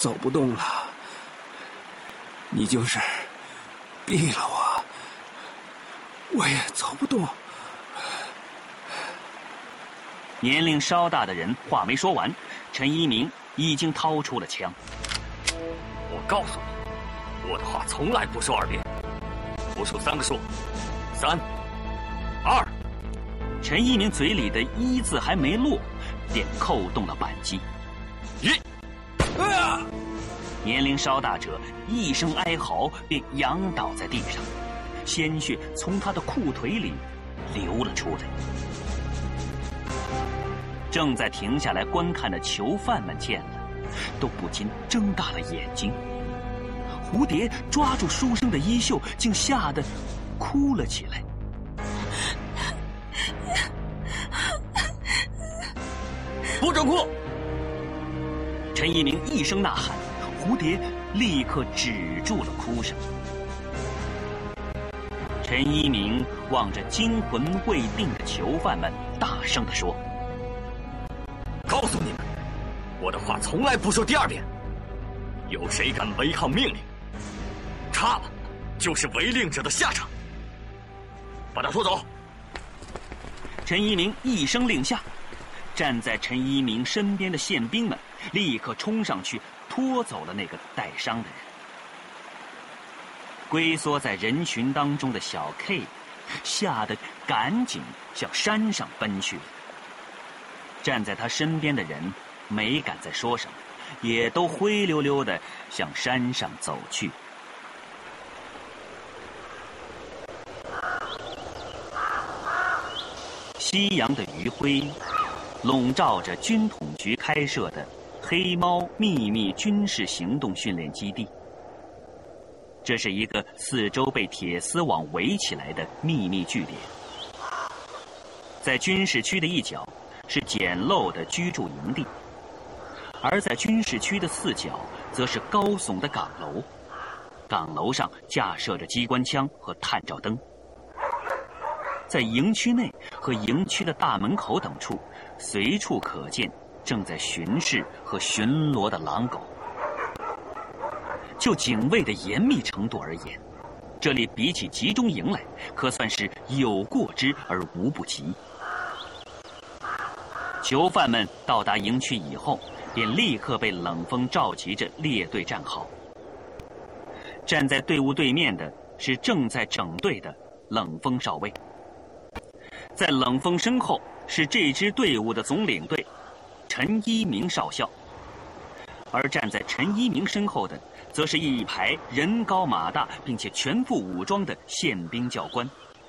走不动了，你就是逼了我也走不动。 年龄稍大的人话没说完，陈一鸣已经掏出了枪。 我告诉你，我的话从来不说2遍，我数3个数，3、2。 陈一鸣嘴里的一字还没落，便扣动了扳机。 1。 年龄稍大者一声哀嚎，便仰倒在地上，鲜血从他的裤腿里流了出来。正在停下来观看的囚犯们见了，都不禁睁大了眼睛。蝴蝶抓住书生的衣袖，竟吓得哭了起来。 不准哭！ 陈一鸣一声呐喊，蝴蝶立刻止住了哭声。陈一鸣望着惊魂未定的囚犯们，大声地说： 告诉你们，我的话从来不说第2遍。有谁敢违抗命令，插了就是违令者的下场。把他拖走。 陈一鸣一声令下，站在陈一鸣身边的宪兵们立刻冲上去拖走了那个带伤的人。龟缩在人群当中的小 K 吓得赶紧向山上奔去。站在他身边的人没敢再说什么，也都灰溜溜地向山上走去。夕阳的余晖笼罩着军统局开设的黑猫秘密军事行动训练基地。这是一个四周被铁丝网围起来的秘密据点。在军事区的一角是简陋的居住营地，而在军事区的4角则是高耸的岗楼，岗楼上架设着机关枪和探照灯。在营区内和营区的大门口等处，随处可见正在巡视和巡逻的狼狗。就警卫的严密程度而言，这里比起集中营来，可算是有过之而无不及。囚犯们到达营区以后，便立刻被冷风召集着列队站好。站在队伍对面的是正在整队的冷风少尉，在冷风身后是这支队伍的总领队陈一鸣少校，而站在陈一鸣身后的则是一排人高马大并且全副武装的宪兵教官。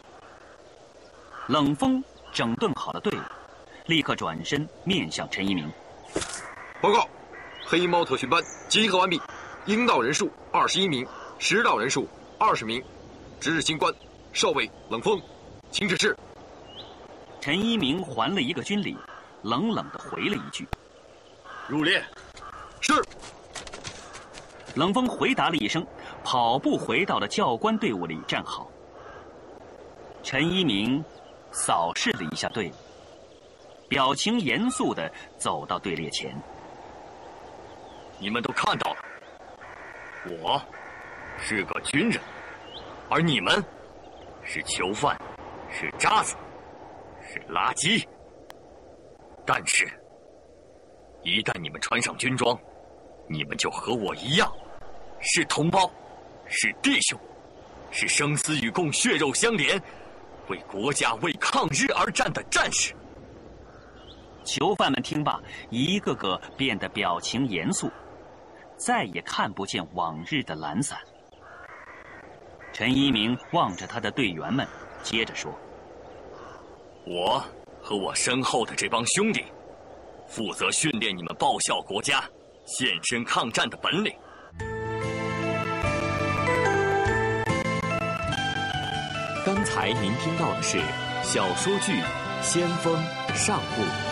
冷风整顿好了队伍，立刻转身面向陈一鸣。 报告，黑猫特训班集合完毕，应到人数21名，实到人数20名。值日新官少尉冷风，请指示。 陈一鸣还了一个军礼，冷冷地回了一句： 入列。 是。 冷风回答了一声，跑步回到了教官队伍里站好。陈一鸣扫视了一下队伍，表情严肃地走到队列前。 你们都看到了，我是个军人，而你们是囚犯，是渣子，是垃圾。但是一旦你们穿上军装，你们就和我一样，是同胞，是弟兄，是生死与共、血肉相连，为国家、为抗日而战的战士。 囚犯们听罢，一个个变得表情严肃，再也看不见往日的懒散。陈一鸣望着他的队员们，接着说： 我和我身后的这帮兄弟，负责训练你们报效国家、献身抗战的本领。 刚才您听到的是小说剧《先锋》上部。